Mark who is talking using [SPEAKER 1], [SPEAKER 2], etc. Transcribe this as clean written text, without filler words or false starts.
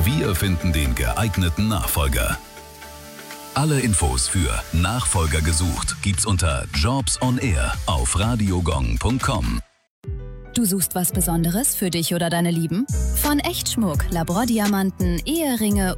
[SPEAKER 1] Wir finden den geeigneten Nachfolger. Alle Infos für Nachfolger gesucht gibt's unter Jobs on Air auf radiogong.com.
[SPEAKER 2] Du suchst was Besonderes für dich oder deine Lieben? Von Echtschmuck, Labordiamanten, Eheringe